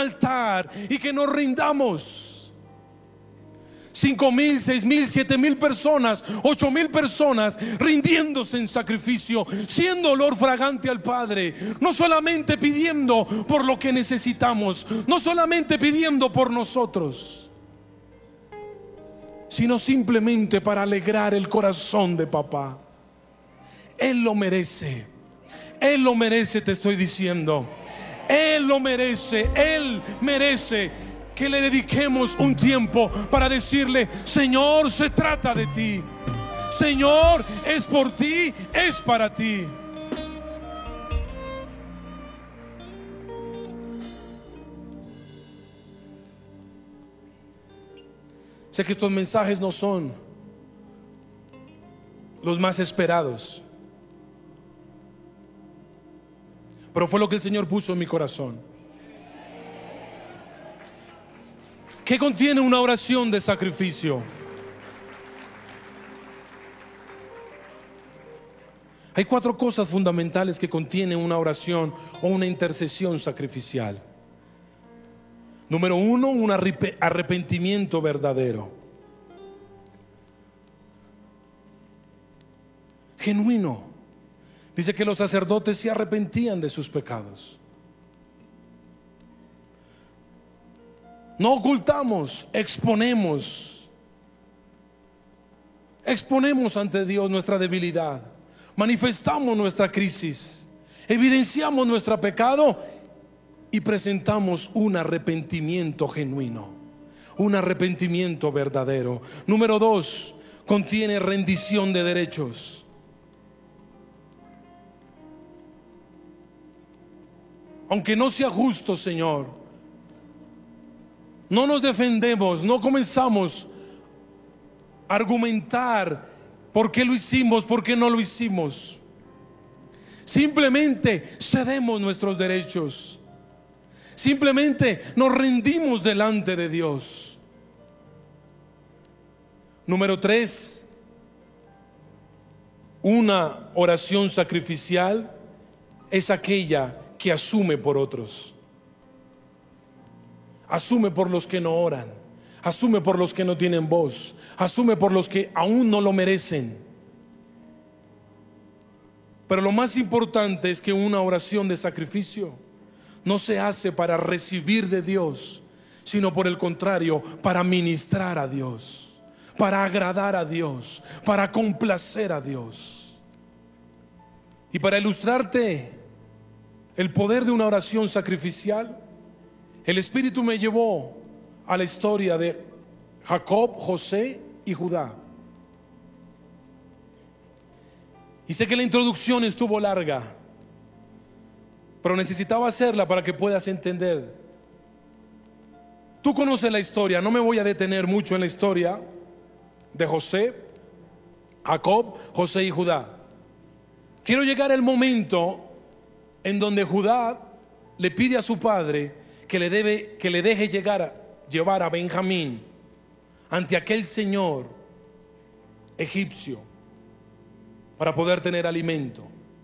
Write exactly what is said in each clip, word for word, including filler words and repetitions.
altar y que nos rindamos. Cinco mil, seis mil, siete mil personas, ocho mil personas rindiéndose en sacrificio, siendo olor fragante al Padre, no solamente pidiendo por lo que necesitamos, no solamente pidiendo por nosotros, sino simplemente para alegrar el corazón de papá. Él lo merece, Él lo merece, te estoy diciendo. Él lo merece, Él merece que le dediquemos un tiempo para decirle: Señor, se trata de ti. Señor, es por ti, es para ti. Sé que estos mensajes no son los más esperados, pero fue lo que el Señor puso en mi corazón. ¿Qué contiene una oración de sacrificio? Hay cuatro cosas fundamentales que contiene una oración o una intercesión sacrificial. Número uno, un arrepentimiento verdadero, genuino. Dice que los sacerdotes se arrepentían de sus pecados. No ocultamos, exponemos. Exponemos ante Dios nuestra debilidad, manifestamos nuestra crisis, evidenciamos nuestro pecado y presentamos un arrepentimiento genuino, un arrepentimiento verdadero. Número dos, contiene rendición de derechos. Aunque no sea justo, Señor, no nos defendemos, no comenzamos a argumentar por qué lo hicimos, por qué no lo hicimos. Simplemente cedemos nuestros derechos. Simplemente nos rendimos delante de Dios. Número tres, una oración sacrificial es aquella que asume por otros. Asume por los que no oran, asume por los que no tienen voz, asume por los que aún no lo merecen. Pero lo más importante es que una oración de sacrificio no se hace para recibir de Dios, sino por el contrario, para ministrar a Dios, para agradar a Dios, para complacer a Dios. Y para ilustrarte el poder de una oración sacrificial, el Espíritu me llevó a la historia de Jacob, José y Judá. Y sé que la introducción estuvo larga, pero necesitaba hacerla para que puedas entender. Tú conoces la historia, no me voy a detener mucho en la historia de José, Jacob, José y Judá. Quiero llegar al momento en donde Judá le pide a su padre que le debe, que le deje llegar a, llevar a Benjamín ante aquel señor egipcio para poder tener alimento.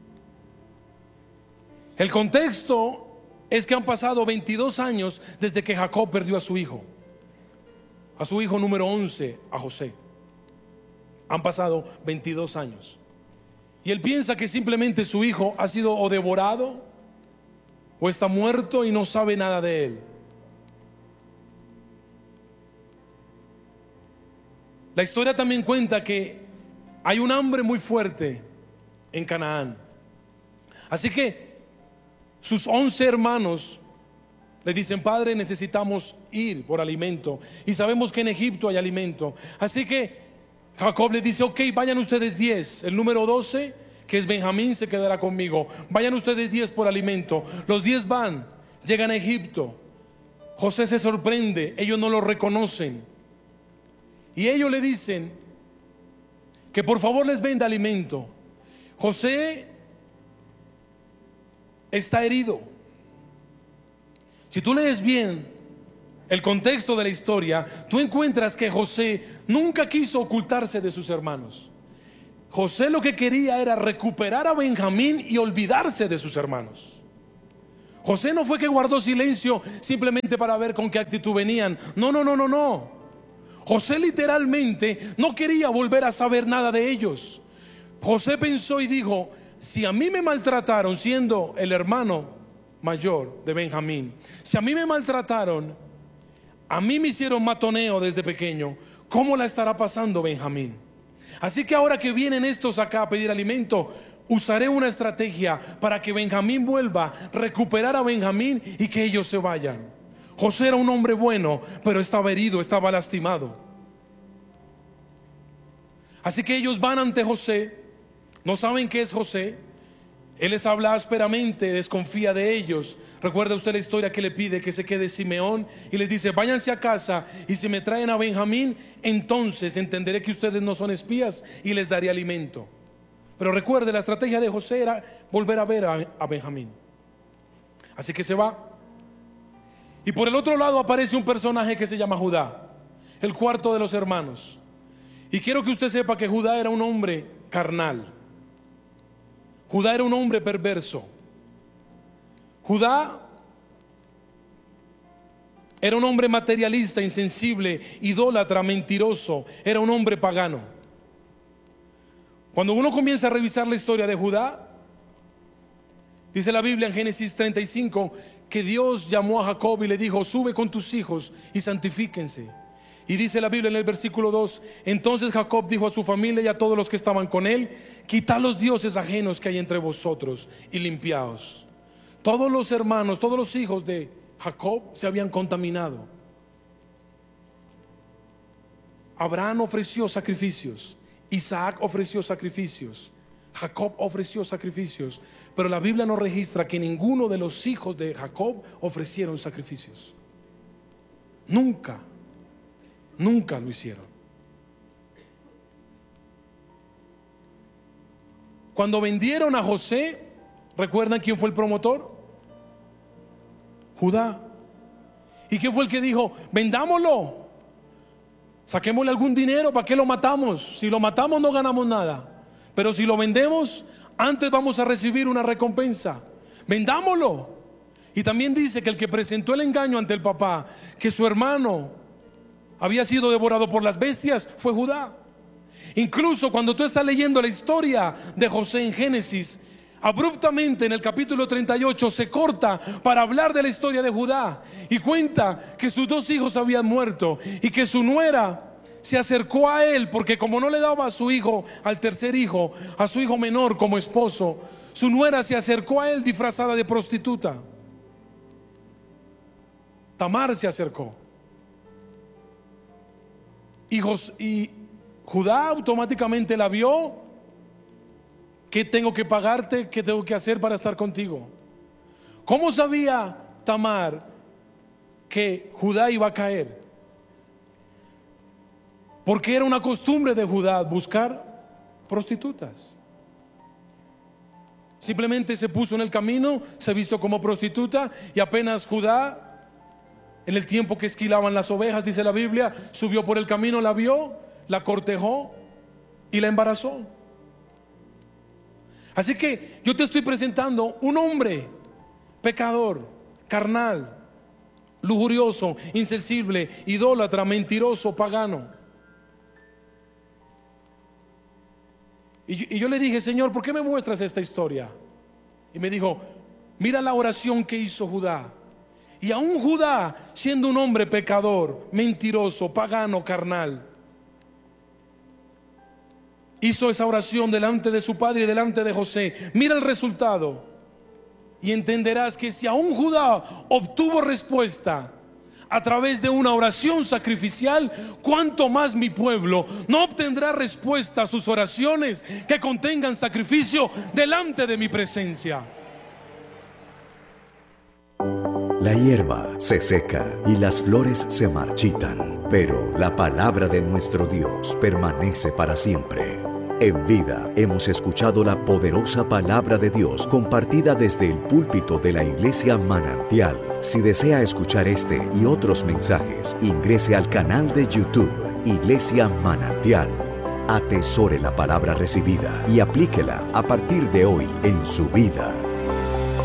El contexto es que han pasado veintidós años desde que Jacob perdió a su hijo, a su hijo número once, a José. Han pasado veintidós años y él piensa que simplemente su hijo ha sido o devorado o está muerto y no sabe nada de él. La historia también cuenta que hay un hambre muy fuerte en Canaán. Así que sus once hermanos le dicen: padre, necesitamos ir por alimento y sabemos que en Egipto hay alimento. Así que Jacob le dice: ok, vayan ustedes diez. El número doce, que es Benjamín, se quedará conmigo. Vayan ustedes diez por alimento. Los diez van, llegan a Egipto. José se sorprende, ellos no lo reconocen y ellos le dicen que por favor les venda alimento. José está herido. Si tú lees bien el contexto de la historia, tú encuentras que José nunca quiso ocultarse de sus hermanos. José lo que quería era recuperar a Benjamín y olvidarse de sus hermanos. José no fue que guardó silencio simplemente para ver con qué actitud venían. No, no, no, no, no. José literalmente no quería volver a saber nada de ellos. José pensó y dijo: si a mí me maltrataron siendo el hermano mayor de Benjamín, si a mí me maltrataron, a mí me hicieron matoneo desde pequeño, ¿cómo la estará pasando Benjamín? Así que ahora que vienen estos acá a pedir alimento, usaré una estrategia para que Benjamín vuelva, recuperar a Benjamín y que ellos se vayan. José era un hombre bueno, pero estaba herido, estaba lastimado. Así que ellos van ante José, no saben qué es José. Él les habla ásperamente, desconfía de ellos. Recuerda usted la historia que le pide que se quede Simeón y les dice: váyanse a casa, y si me traen a Benjamín, entonces entenderé que ustedes no son espías y les daré alimento. Pero recuerde, la estrategia de José era volver a ver a, a Benjamín. Así que se va. Y por el otro lado aparece un personaje que se llama Judá, el cuarto de los hermanos. Y quiero que usted sepa que Judá era un hombre carnal. Judá era un hombre perverso. Judá era un hombre materialista, insensible, idólatra, mentiroso. Era un hombre pagano. Cuando uno comienza a revisar la historia de Judá, dice la Biblia en Génesis treinta y cinco que Dios llamó a Jacob y le dijo: sube con tus hijos y santifíquense. Y dice la Biblia en el versículo dos: entonces Jacob dijo a su familia y a todos los que estaban con él: quitad los dioses ajenos que hay entre vosotros y limpiaos. Todos los hermanos, todos los hijos de Jacob se habían contaminado. Abraham ofreció sacrificios, Isaac ofreció sacrificios, Jacob ofreció sacrificios, pero la Biblia no registra que ninguno de los hijos de Jacob ofrecieron sacrificios. Nunca. Nunca lo hicieron. Cuando vendieron a José, ¿recuerdan quién fue el promotor? Judá. ¿Y quién fue el que dijo: vendámoslo, saquémosle algún dinero? ¿Para qué lo matamos? Si lo matamos no ganamos nada, pero si lo vendemos, antes vamos a recibir una recompensa. Vendámoslo. Y también dice que el que presentó el engaño ante el papá, que su hermano había sido devorado por las bestias, fue Judá. Incluso cuando tú estás leyendo la historia de José en Génesis, abruptamente en el capítulo treinta y ocho se corta para hablar de la historia de Judá y cuenta que sus dos hijos habían muerto y que su nuera se acercó a él porque como no le daba a su hijo, al tercer hijo, a su hijo menor como esposo, su nuera se acercó a él disfrazada de prostituta. Tamar se acercó. Hijos, y Judá automáticamente la vio. ¿Qué tengo que pagarte? ¿Qué tengo que hacer para estar contigo? ¿Cómo sabía Tamar que Judá iba a caer? Porque era una costumbre de Judá buscar prostitutas. Simplemente se puso en el camino, se vistió como prostituta, y apenas Judá, en el tiempo que esquilaban las ovejas, dice la Biblia, subió por el camino, la vio, la cortejó y la embarazó. Así que yo te estoy presentando un hombre pecador, carnal, lujurioso, insensible, idólatra, mentiroso, pagano. Y yo, y yo le dije: Señor, ¿por qué me muestras esta historia? Y me dijo: mira la oración que hizo Judá. Y aún Judá, siendo un hombre pecador, mentiroso, pagano, carnal, hizo esa oración delante de su padre y delante de José. Mira el resultado y entenderás que si aún Judá obtuvo respuesta a través de una oración sacrificial, cuánto más mi pueblo no obtendrá respuesta a sus oraciones que contengan sacrificio delante de mi presencia. La hierba se seca y las flores se marchitan, pero la palabra de nuestro Dios permanece para siempre. En vida hemos escuchado la poderosa palabra de Dios compartida desde el púlpito de la Iglesia Manantial. Si desea escuchar este y otros mensajes, ingrese al canal de YouTube Iglesia Manantial. Atesore la palabra recibida y aplíquela a partir de hoy en su vida.